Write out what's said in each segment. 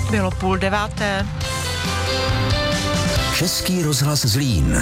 Bylo 8:30. Český rozhlas Zlín.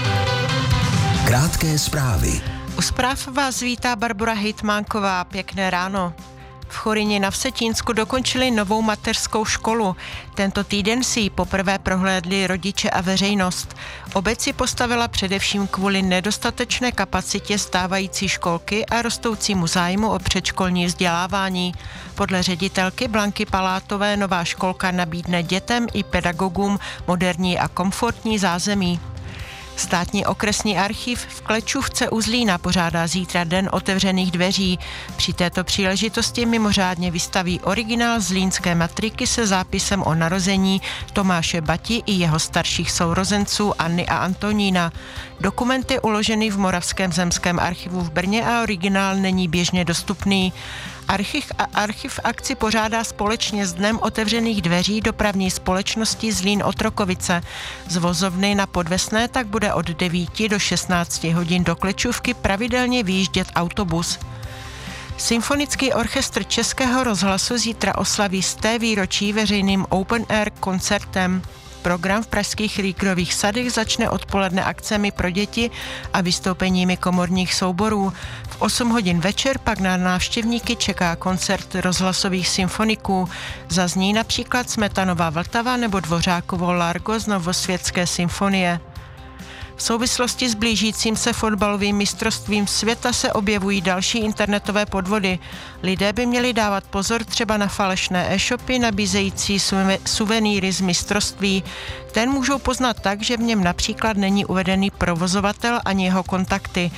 Krátké zprávy. U zpráv vás vítá Barbora Hejtmánková. Pěkné ráno. V Choryni na Vsetínsku dokončili novou mateřskou školu. Tento týden si ji poprvé prohlédli rodiče a veřejnost. Obec ji postavila především kvůli nedostatečné kapacitě stávající školky a rostoucímu zájmu o předškolní vzdělávání. Podle ředitelky Blanky Palátové nová školka nabídne dětem i pedagogům moderní a komfortní zázemí. Státní okresní archiv v Klečůvce u Zlína pořádá zítra Den otevřených dveří. Při této příležitosti mimořádně vystaví originál zlínské matriky se zápisem o narození Tomáše Bati i jeho starších sourozenců Anny a Antonína. Dokument je uložený v Moravském zemském archivu v Brně a originál není běžně dostupný. Archiv akci pořádá společně s Dnem otevřených dveří dopravní společnosti Zlín Otrokovice. Z vozovny na Podvesné tak bude od 9 do 16 hodin do Klečůvky pravidelně vyjíždět autobus. Symfonický orchestr Českého rozhlasu zítra oslaví 100. výročí veřejným open air koncertem. Program v pražských Rýgrových sadech začne odpoledne akcemi pro děti a vystoupeními komorních souborů. V 8 hodin večer pak na návštěvníky čeká koncert rozhlasových symfoniků. Zazní například Smetanova Vltava nebo Dvořákovo Largo z Novosvětské symfonie. V souvislosti s blížícím se fotbalovým mistrovstvím světa se objevují další internetové podvody. Lidé by měli dávat pozor třeba na falešné e-shopy nabízející suvenýry z mistrovství. Ten můžou poznat tak, že v něm například není uvedený provozovatel ani jeho kontakty.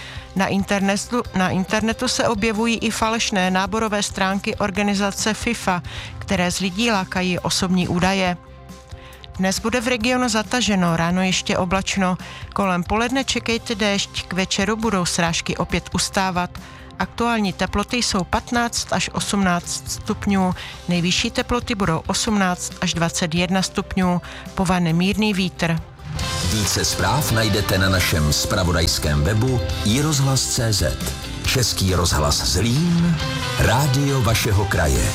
Na internetu se objevují i falešné náborové stránky organizace FIFA, které z lidí lákají osobní údaje. Dnes bude v regionu zataženo, ráno ještě oblačno. Kolem poledne čekejte déšť, k večeru budou srážky opět ustávat. Aktuální teploty jsou 15 až 18 stupňů, nejvyšší teploty budou 18 až 21 stupňů, povane mírný vítr. Více zpráv najdete na našem zpravodajském webu iRozhlas.cz. Český rozhlas Zlín, rádio vašeho kraje.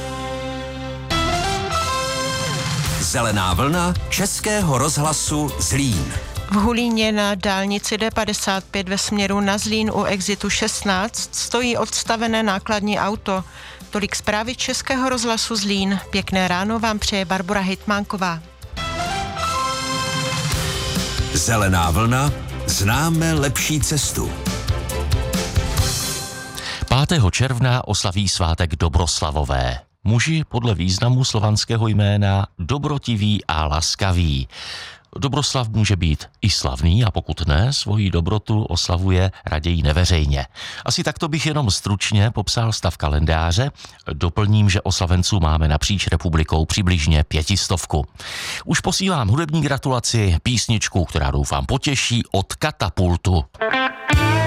Zelená vlna Českého rozhlasu Zlín. V Hulíně na dálnici D55 ve směru na Zlín u exitu 16 stojí odstavené nákladní auto. Tolik zprávy Českého rozhlasu Zlín. Pěkné ráno vám přeje Barbora Hejtmánková. Zelená vlna, známe lepší cestu. 5. června oslaví svátek Dobroslavové. Muži podle významu slovanského jména dobrotiví a laskaví. Dobroslav může být i slavný a pokud ne, svoji dobrotu oslavuje raději neveřejně. Asi takto bych jenom stručně popsal stav kalendáře. Doplním, že oslavenců máme napříč republikou přibližně 500. Už posílám hudební gratulaci, písničku, která doufám potěší, od Katapultu.